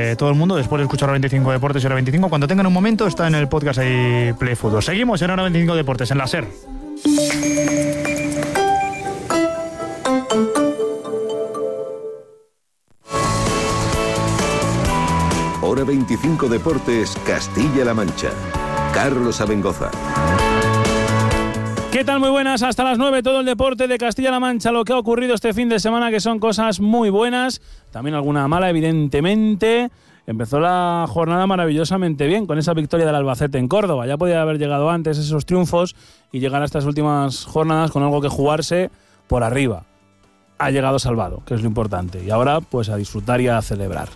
todo el mundo, después de escuchar 25 Deportes y Hora 25. Cuando tengan un momento, está en el podcast ahí Play Fútbol. Seguimos en Hora 25 Deportes, en la SER. Hora 25 Deportes, Castilla-La Mancha. Carlos Abengoza. ¿Qué tal? Muy buenas, hasta las 9 todo el deporte de Castilla-La Mancha, lo que ha ocurrido este fin de semana, que son cosas muy buenas, también alguna mala evidentemente. Empezó la jornada maravillosamente bien con esa victoria del Albacete en Córdoba. Ya podía haber llegado antes esos triunfos y llegar a estas últimas jornadas con algo que jugarse por arriba. Ha llegado salvado, que es lo importante, y ahora pues a disfrutar y a celebrar.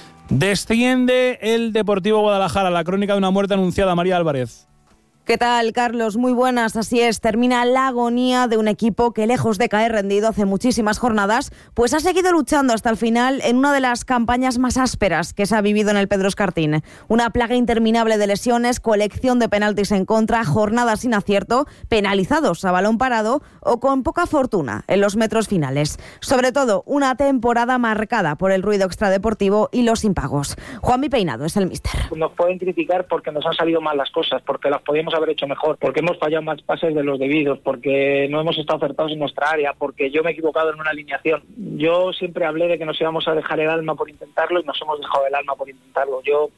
Desciende el Deportivo Guadalajara, la crónica de una muerte anunciada. María Álvarez. ¿Qué tal, Carlos? Muy buenas, así es. Termina la agonía de un equipo que, lejos de caer rendido hace muchísimas jornadas, pues ha seguido luchando hasta el final en una de las campañas más ásperas que se ha vivido en el Pedro Escartín. Una plaga interminable de lesiones, colección de penaltis en contra, jornadas sin acierto, penalizados a balón parado o con poca fortuna en los metros finales. Sobre todo, una temporada marcada por el ruido extradeportivo y los impagos. Juanmi Peinado es el míster. Nos pueden criticar porque nos han salido mal las cosas, porque las podíamos haber hecho mejor, porque hemos fallado más pases de los debidos, porque no hemos estado acertados en nuestra área, porque yo me he equivocado en una alineación. Yo siempre hablé de que nos íbamos a dejar el alma por intentarlo y nos hemos dejado el alma por intentarlo.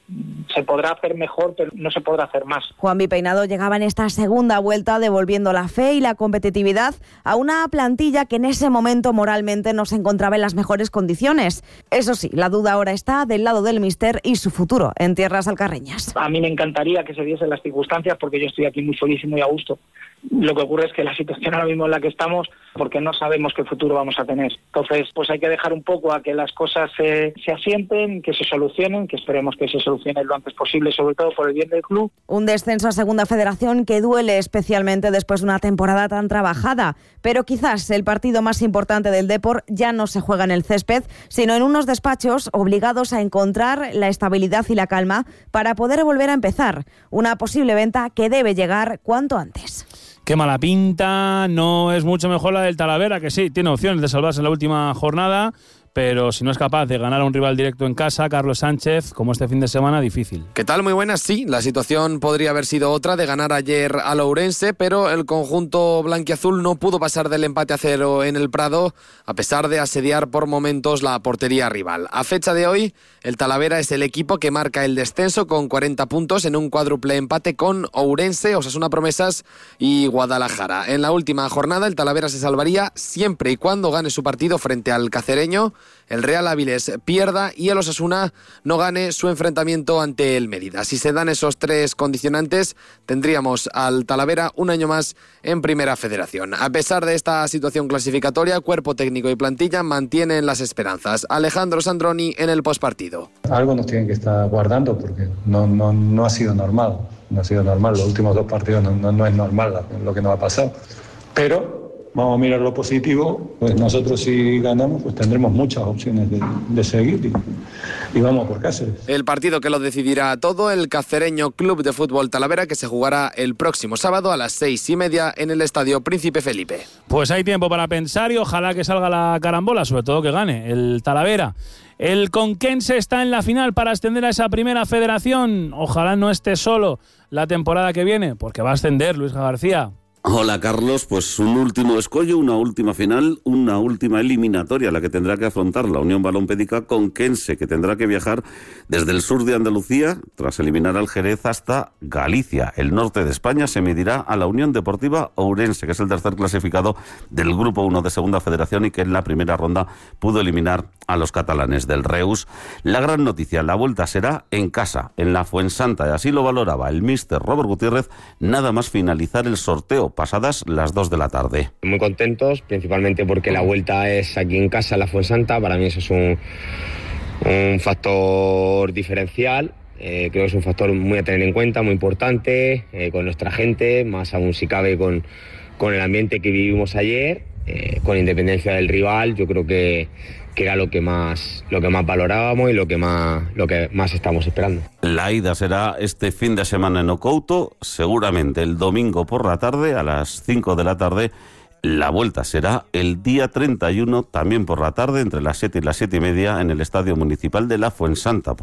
Se podrá hacer mejor, pero no se podrá hacer más. Juanmi Peinado llegaba en esta segunda vuelta devolviendo la fe y la competitividad a una plantilla que en ese momento moralmente no se encontraba en las mejores condiciones. Eso sí, la duda ahora está del lado del míster y su futuro en tierras alcarreñas. A mí me encantaría que se diesen las circunstancias, porque yo estoy aquí muy feliz y muy a gusto. Lo que ocurre es que la situación ahora mismo en la que estamos, porque no sabemos qué futuro vamos a tener. Entonces, pues hay que dejar un poco a que las cosas se asienten, que se solucionen, que esperemos que se solucionen lo antes posible, sobre todo por el bien del club. Un descenso a Segunda Federación que duele especialmente después de una temporada tan trabajada, pero quizás el partido más importante del Depor ya no se juega en el césped, sino en unos despachos obligados a encontrar la estabilidad y la calma para poder volver a empezar. Una posible venta que debe llegar cuanto antes. Qué mala pinta, no es mucho mejor la del Talavera, que sí, tiene opciones de salvarse en la última jornada, pero si no es capaz de ganar a un rival directo en casa, Carlos Sánchez, como este fin de semana, difícil. ¿Qué tal? Muy buenas, sí. La situación podría haber sido otra, de ganar ayer al Ourense, pero el conjunto blanquiazul no pudo pasar del empate a 0 en el Prado, a pesar de asediar por momentos la portería rival. A fecha de hoy, el Talavera es el equipo que marca el descenso con 40 puntos en un cuádruple empate con Ourense, Osasuna Promesas y Guadalajara. En la última jornada, el Talavera se salvaría siempre y cuando gane su partido frente al Cacereño, el Real Áviles pierda y el Osasuna no gane su enfrentamiento ante el Mérida. Si se dan esos tres condicionantes, tendríamos al Talavera un año más en Primera Federación. A pesar de esta situación clasificatoria, cuerpo técnico y plantilla mantienen las esperanzas. Alejandro Sandroni en el postpartido. Algo nos tienen que estar guardando porque no ha sido normal. No ha sido normal. Los últimos dos partidos no es normal lo que nos ha pasado. Pero vamos a mirar lo positivo, pues nosotros si ganamos pues tendremos muchas opciones de seguir y vamos por Cáceres. El partido que lo decidirá todo, el Cacereño Club de Fútbol Talavera, que se jugará el próximo sábado a las 6:30 en el Estadio Príncipe Felipe. Pues hay tiempo para pensar y ojalá que salga la carambola, sobre todo que gane el Talavera. El Conquense está en la final para ascender a esa Primera Federación. Ojalá no esté solo la temporada que viene, porque va a ascender Luis García. Hola Carlos, pues un último escollo, una última final, una última eliminatoria, la que tendrá que afrontar la Unión Balompédica Conquense, que tendrá que viajar desde el sur de Andalucía, tras eliminar al Jerez, hasta Galicia. El norte de España se medirá a la Unión Deportiva Ourense, que es el tercer clasificado del Grupo 1 de Segunda Federación y que en la primera ronda pudo eliminar a los catalanes del Reus. La gran noticia, la vuelta será en casa, en la Fuensanta, y así lo valoraba el míster Robert Gutiérrez, nada más finalizar el sorteo, pasadas las 2 de la tarde. Muy contentos, principalmente porque la vuelta es aquí en casa, en la Fuensanta. Para mí eso es un factor diferencial. Creo que es un factor muy a tener en cuenta, muy importante, con nuestra gente, más aún si cabe con el ambiente que vivimos ayer, con independencia del rival. Yo creo que era lo que más valorábamos y lo que más estamos esperando. La ida será este fin de semana en Ocouto, seguramente el domingo por la tarde, a las 5 de la tarde. La vuelta será el día 31, también por la tarde, entre las 7 y las 7:30, en el Estadio Municipal de la Fuensanta.